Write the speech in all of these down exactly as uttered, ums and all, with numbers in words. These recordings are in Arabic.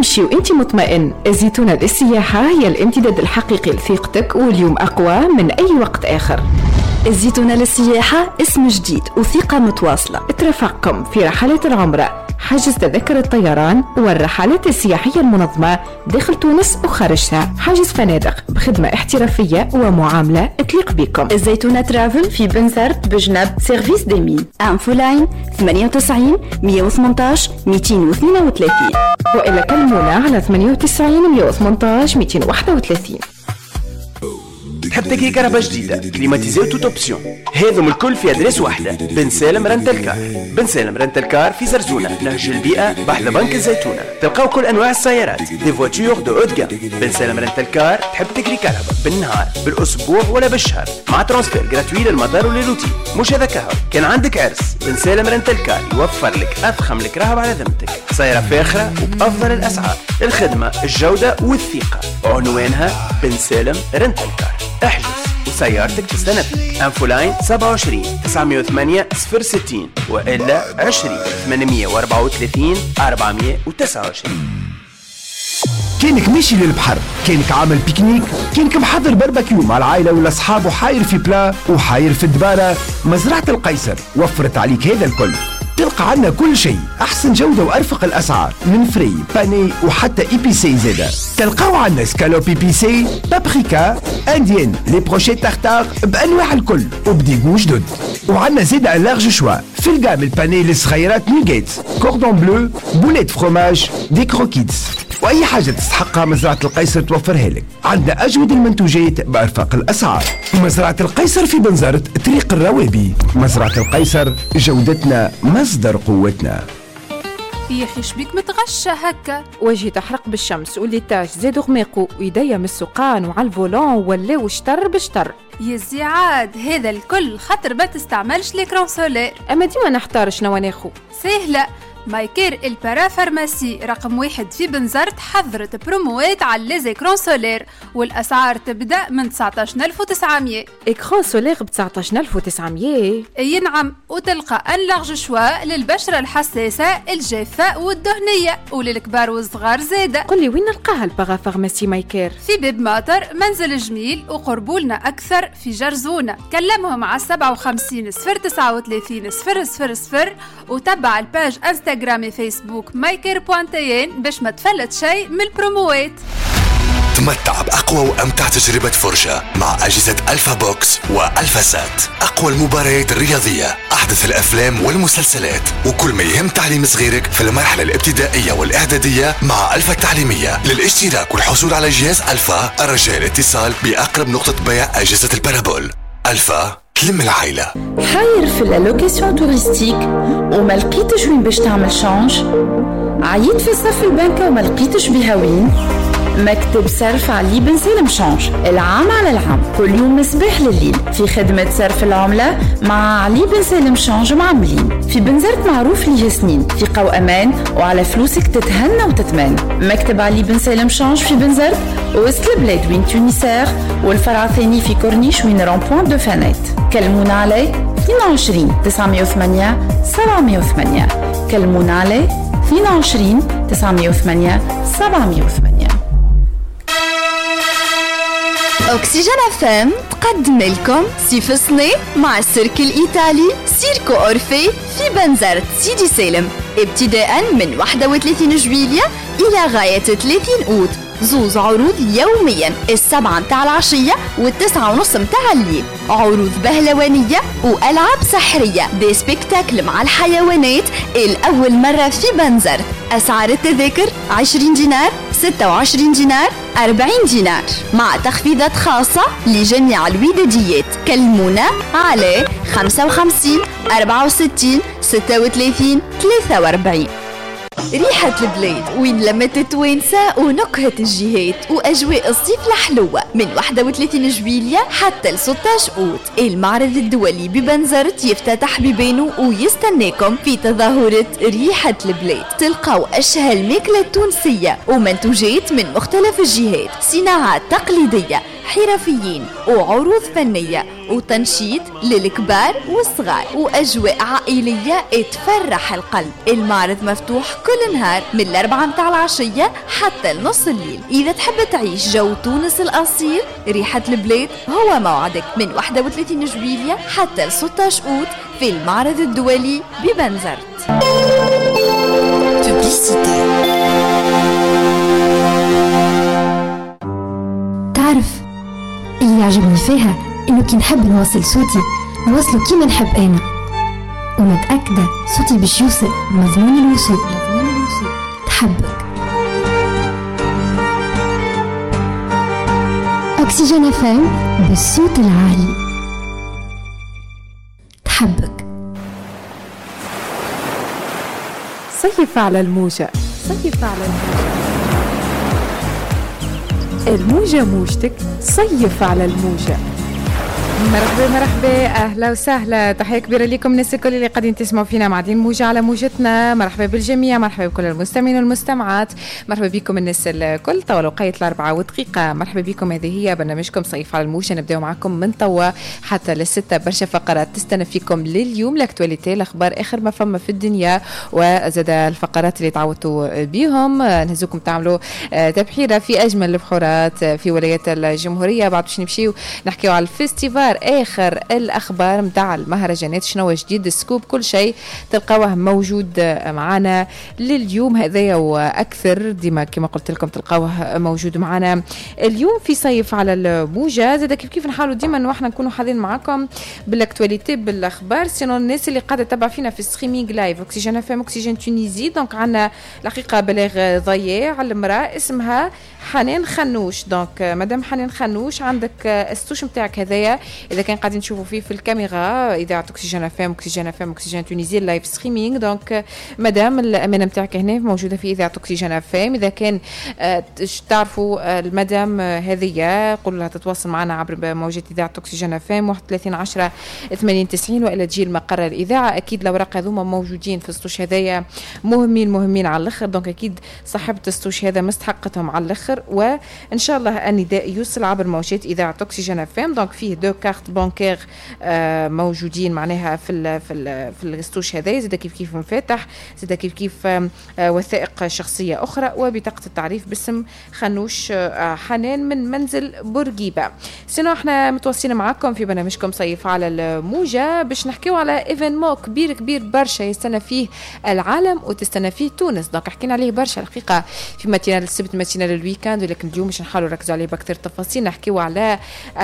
تمشي وانت مطمئن. الزيتونة للسياحة هي الامتداد الحقيقي لثقتك، واليوم أقوى من أي وقت آخر. الزيتونة للسياحة اسم جديد وثقة متواصلة. ترافقكم في رحلات العمرة، حجز تذكر الطيران والرحلات السياحية المنظمة داخل تونس وخارجها، حجز فنادق بخدمة احترافية ومعاملة تليق بكم. الزيتونة ترافل في بنزرت بجنب سيرفيس ديمين. انفو لاين ثمانية وتسعين مية وثمانية عشر مئتين واثنين وثلاثين، وإلا كلمونا على ثمانية وتسعين مية وثمانية عشر مئتين وواحد وثلاثين. تحب تكري كهرباء جديدة كليماتيزي وتوت اوبسيون، هذم الكل في ادريس واحدة. بن سالم رنتل كار. بن سالم رنتل كار في زرزونة نهج البيئة بحذا بنك الزيتونة. تلقاو كل انواع السيارات، دي فواتور دو اود جام. بن سالم رنتل كار تحب تكري كهرباء بالنهار بالاسبوع ولا بالشهر، مع ترانسفير جراتوي للمدار وللروتين. مش هذا كهو، كان عندك عرس بن سالم رنتل كار يوفر لك افخم الكراهب على ذمتك، سيارة فاخرة وبافضل الاسعار، الخدمة الجودة والثقة. عنوانها بن سالم رنتل كار. احجز وسيارتك تستنفذ. انفو لاين سبعة وعشرين تسعمية وثمانية صفر ستين والا عشرين ثمانمية واربعة وثلاثين اربعمية وتسعة وعشرين. كانك ماشي للبحر، كانك عامل بيكنيك، كانك محضر باربيكيو مع العائلة والاصحاب وحاير في بلا وحاير في الدبارة، مزرعة القيصر وفرت عليك هذا الكل. تلقى عنا كل شيء، احسن جودة وارفق الاسعار، من فري باني وحتى اي بي سي زادا. تلقاو عنا سكالوب اي بي سي، بابريكا، انديان، لي بروشيت تارتار بانواع الكل وبديغو جدد. وعنا زادا لارج شوا في الجام الباني للصغيرات نوغيت، كوردون بلو، بوليت فروماج، دي كروكيتس، واي حاجة تستحقها مزرعة القيصر توفرها لك. عندنا اجود المنتوجات بارفق الاسعار. مزرعة القيصر في بنزرت طريق الروابي. مزرعة القيصر، جودتنا مصدر قوتنا. يا اخي شبيك متغشى هكا؟ وجهي تحرق بالشمس والليتاج زاد غماقو ويديا من السقان وعلى الفولون ولاو شطر بشطر. يا زيعاد هذا الكل خاطر ما تستعملش ليكرون سولير. اما ديما نحتار شنو ناخو. سهله، مايكير البارا فارماسي رقم واحد في بنزرت حضرت بروموات على ليزيكرون سولير، والاسعار تبدا من تسعطاش ألف وتسعمية. اكرون سولير ب تسعطاش ألف وتسعمية؟ اي نعم، وتلقى ان لارج شوا للبشره الحساسه الجافه والدهنيه وللكبار والصغار زاده. قل لي وين نلقاها البارا فارماسي مايكير؟ في باب ماطر منزل جميل، وقربولنا اكثر في جرزونه. كلمهم على سبعة وخمسين صفر تسعة وثلاثين صفر صفر صفر وتبع الباج انستغرام انستغرامي فيسبوك مايكير بوانتين باش ما تفلت شيء من البروموات. تمتع بأقوى وأمتع تجربة فرجة مع أجهزة ألفا بوكس وألفا سات. أقوى المباريات الرياضية، أحدث الأفلام والمسلسلات، وكل ما يهم تعليم صغيرك في المرحلة الابتدائية والإعدادية مع ألفا التعليمية. للاشتراك والحصول على جهاز ألفا الرجاء الاتصال بأقرب نقطة بيع أجهزة البارابول. ألفا تلم العائلة. حاير في اللوكاسيون توريستيك وما لقيتش وين باش تعمل شانج؟ عييت في صف البنكة وما لقيتش بها وين؟ مكتب صرف علي بن سالم شانج، العام على العام، كل يوم من صباح لليل في خدمة صرف العملة مع علي بن سالم شانج معاملين. في بنزرت معروف ليه سنين، ثقة وأمان، وعلى فلوسك تتهنى وتتمان. مكتب علي بن سالم شانج في بنزرت وسط البلاد وين تونسير، والفرع الثاني في كورنيش وين رامبوان دو فانيت. كلمونا عليه اثنين وعشرين تسعمية وثمانية سبعمية وثمانية. كلمونا عليه اثنين وعشرين تسعمية وثمانية سبعمية وثمانية. أوكسجين اف ام تقدم لكم سيف صني مع السيرك الإيطالي سيركو أورفي في بنزرت سيدي سالم، ابتداء من واحد وثلاثين جويلية إلى غاية ثلاثين أوت. زوز عروض يوميا، السبعة متاع العشية والتسعة ونص متاع الليل. عروض بهلوانية وألعاب سحرية، دي سبيكتاكل مع الحيوانات الأول مرة في بنزرت. أسعار التذاكر عشرين دينار، ستة وعشرين دينار، أربعين دينار، مع تخفيضات خاصة لجميع الوداديات. كلمونا على خمسة وخمسين أربعة وستين ستة وثلاثين ثلاثة وأربعين. ريحة البلاد وين لمت التوانسة ونكهة الجهات وأجواء الصيف الحلوة من واحد وثلاثين جويلية حتى ل ستة عشر أوت. المعرض الدولي ببنزرت يفتتح ببانو ويستناكم في تظاهرة ريحة البلاد. تلقاو أشهى الماكلة التونسية ومنتوجات من مختلف الجهات، صناعات تقليدية، حرفيين وعروض فنية وتنشيط للكبار والصغار وأجواء عائلية تفرح القلب. المعرض مفتوح كل نهار من الأربعة متاع العشية حتى نص الليل. إذا تحب تعيش جو تونس الأصيل ريحة البلاد هو موعدك من واحد وثلاثين جويلية حتى ستة عشر أوت في المعرض الدولي ببنزرت. تعرف اللي يعجبني فيها إنه كي نحب نوصل صوتي نوصله كيما نحب أنا، ومتأكدة صوتي باش يوصل مضمون الوصول. تحبك أكسجين اف ام بالصوت العالي. تحبك. صيف على الموجة، صيف على الموجة، الموجة موجتك، صيف على الموجة. مرحبا مرحبا، اهلا وسهلا، تحيه كبيره لكم الناس الكل اللي قاعدين تسمعوا فينا معدين موجه على موجتنا. مرحبا بالجميع، مرحبا بكل المستمعين والمستمعات، مرحبا بكم الناس الكل. طول وقيت الأربعة ودقيقة، مرحبا بكم. هذه هي برنامجكم صيف على الموجه، نبداو معكم من توا حتى للستة. برشا فقرات تستنى فيكم لليوم، لاكتواليتي، الاخبار، اخر ما فما في الدنيا، وزاد الفقرات اللي تعودتوا بيهم. نهزوكم تعملوا تبحيره في اجمل البحورات في ولايات الجمهوريه. بعد باش نمشيو نحكيو على الفيستيفال، اخر الاخبار متاع المهرجانات، شنو جديد، السكوب، كل شيء تلقاوه موجود معنا لليوم هذايا واكثر. ديما كما قلت لكم تلقاوه موجود معنا اليوم في صيف على الموجه. زاد كيف كيف نحاولوا ديما انه احنا نكونوا حاضرين معكم بالاكtualité بالاخبار. سينو الناس اللي قاعده تتابع فينا في ستريمينغ لايف اوكسجين اف ام اوكسجين تونيزي، دونك عندنا الحقيقه بلاغ ضياع على المراه اسمها حنان خنوش. دونك مدام حنان خنوش، عندك الستوش نتاعك هذايا اذا كان قاعدين تشوفوا فيه في الكاميرا، اذاعه اوكسجين اف ام اوكسجين اف ام اوكسجين تونيزي لايف ستريمينغ. دونك مدام الامانه نتاعك هنا موجوده في اذاعه اوكسجين اف ام. اذا كان تعرفوا المدام هذه قولوا لها تتواصل معنا عبر موجات اذاعه اوكسجين اف ام واحد وثلاثين عشرة ثمانين تسعين، والا تجي المقر الاذاعه. اكيد الاوراق هذوما موجودين في السطوش هذايا، مهمين مهمين على الاخر. دونك اكيد صاحبه السطوش هذا مستحقتهم على الاخر، وان شاء الله النداء يوصل عبر موجات اذاعه اوكسجين اف ام. دونك فيه دو كارت بانكير آه موجودين معناها في ال في ال في الستوش هذا. زاد كيف كيف مفاتح، زاد كيف كيف آه وثائق شخصيه اخرى، وبطاقه التعريف باسم خنوش آه حنان من منزل بورقيبه. سينو احنا متواصلين معكم في برنامجكم صيف على الموجه باش نحكيو على ايفينمون كبير كبير برشا يستنى فيه العالم وتستنى فيه تونس. دونك حكينا عليه برشا الحقيقه في ماتينال السبت، ماتينال الويكاند، ولكن اليوم باش نحاولوا نركزوا عليه باكثر تفاصيل. نحكيو على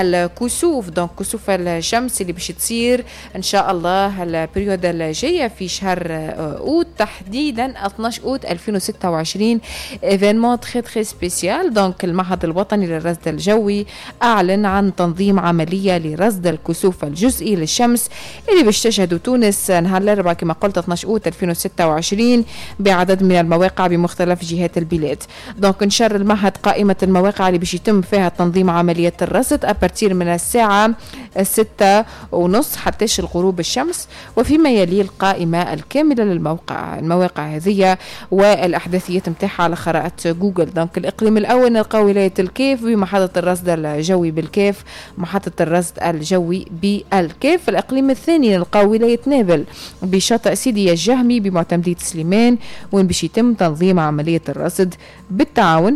الكسوف، دونك كسوف الشمس اللي باش تصير ان شاء الله البريود الجايه في شهر اوت، تحديدا اثناش اوت ألفين وستة وعشرين. ايفينمون تري تري سبيسيال. دونك المعهد الوطني للرصد الجوي اعلن عن تنظيم عمليه لرصد الكسوف الجزئي للشمس اللي باش تشهد تونس نهار الاربعاء كما قلت اثناش اوت ألفين وستة وعشرين بعدد من المواقع بمختلف جهات البلاد. دونك نشر المعهد قائمه المواقع اللي باش يتم فيها تنظيم عمليه الرصد ابارتير من الساعه ستة ونص حتى الغروب الشمس، وفيما يلي القائمة الكاملة للموقع المواقع هذه والأحداثيات متاعها على خرائط جوجل. دونك الإقليم الأول نلقاو ولاية الكيف بمحطة الرصد الجوي بالكيف، محطة الرصد الجوي بالكيف. الإقليم الثاني نلقاو ولاية نابل بشاطئ سيدي الجهمي بمعتمدية سليمان، وين باش يتم تنظيم عملية الرصد بالتعاون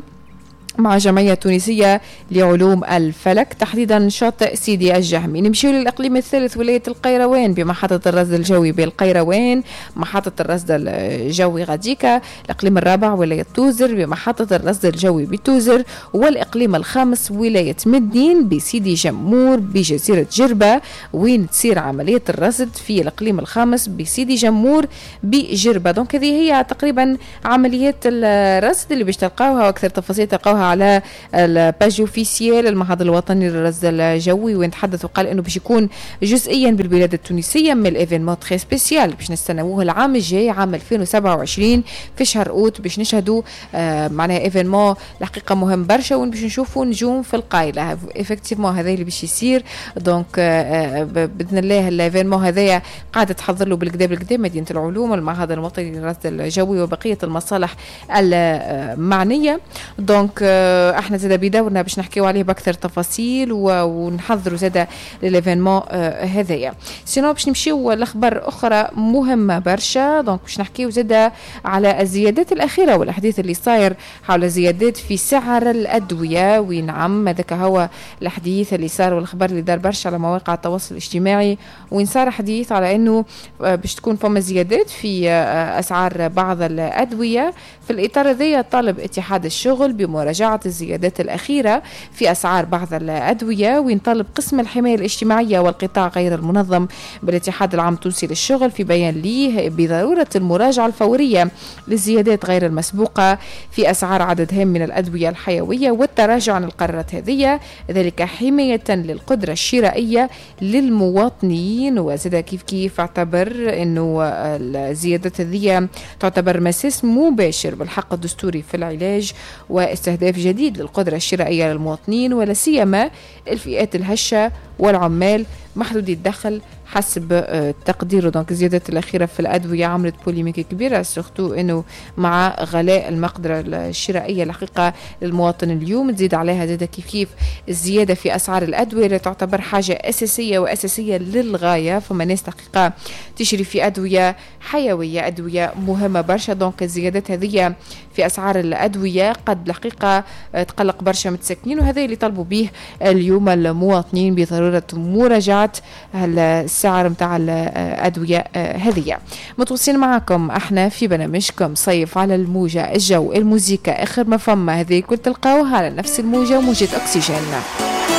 مع جمعية تونسية لعلوم الفلك، تحديدا شاطئ سيدي الجهمي. نمشيو للإقليم الثالث ولاية القيروان بمحطة الرصد الجوي بالقيروان، محطة الرصد الجوي غاديكا. الإقليم الرابع ولاية توزر بمحطة الرصد الجوي بتوزر، والإقليم الخامس ولاية مدين بسيدي جمور بجزيرة جربة، وين تصير عملية الرصد في الإقليم الخامس بسيدي جمور بجربة. دونك هذه هي تقريبا عمليات الرصد اللي باش تلقاوها، واكثر تفاصيل تلقاوها على الباج اوفيسيال المعهد الوطني للرصد الجوي، وين تحدث وقال انه باش يكون جزئيا بالبلاد التونسيه من الايفينمون تري سبيسيال باش نستناوه العام الجاي عام ألفين وسبعة وعشرين في شهر اوت، باش نشهدوا آه معناها ايفينمون الحقيقه مهم برشا، وين باش نشوفوا نجوم في القايله افكتيفمون هذا اللي باش يصير. دونك آه باذن الله الايفينمون هذايا قاعده تحضر له بالكدا بالكدا مدينه العلوم، المعهد الوطني للرصد الجوي وبقيه المصالح المعنيه. دونك احنا زاده بدورنا باش نحكيو عليه باكثر تفاصيل ونحضروا زاده لليفينمون هذايا. سينو باش نمشيو لاخبار اخرى مهمه برشا. دونك باش نحكيو زاده على الزيادات الاخيره والاحداث اللي صاير حول زيادات في سعر الادويه. ونعم هذاك هو الحديث اللي صار والاخبار اللي دار برشا على مواقع التواصل الاجتماعي، وين صار حديث على انه باش تكون فما زيادات في اسعار بعض الادويه. في الاطار هذا طالب اتحاد الشغل بمراجعه الزيادات الاخيره في اسعار بعض الادويه، وين طالب قسم الحمايه الاجتماعيه والقطاع غير المنظم بالاتحاد العام التونسي للشغل في بيان ليه بضروره المراجعه الفوريه للزيادات غير المسبوقه في اسعار عدد هام من الادويه الحيويه والتراجع عن القرارات هذه، ذلك حمايه للقدره الشرائيه للمواطنين. وزاد كيف كيف اعتبر انه الزيادات هذه تعتبر مساس مباشر بالحق الدستوري في العلاج واستهداف جديد للقدره الشرائيه للمواطنين، ولا سيما الفئات الهشه والعمال محدودي الدخل حسب تقديره. دونك الزيادات الأخيرة في الأدوية عملت بوليميك كبيرة، سورتو إنه مع غلاء المقدرة الشرائية الحقيقة للمواطن اليوم تزيد عليها زيادة كيف كيف الزيادة في أسعار الأدوية اللي تعتبر حاجة أساسية وأساسية للغاية. فما ناس حقيقة تشري في أدوية حيوية، أدوية مهمة برشا. دونك الزيادات هذه في أسعار الأدوية قد الحقيقة تقلق برشا متسكنين، وهذا اللي طلبوا به اليوم المواطنين بضرورة مراجعة السعر متاع الأدوية هذه. متواصلين معكم احنا في برنامجكم صيف على الموجة، الجو، الموسيقى، آخر ما فما هذه كل تلقاوها على نفس الموجة، موجة أكسجين.